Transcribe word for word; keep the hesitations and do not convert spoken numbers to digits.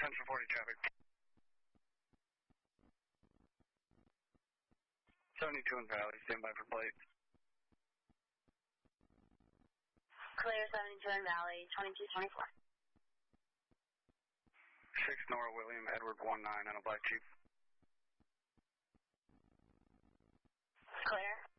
Central forty traffic. seventy-two in Valley, stand by for plates. Clear seventy-two in Valley, twenty-two twenty-four. six Nora William, Edward one nine on a black Jeep. Clear.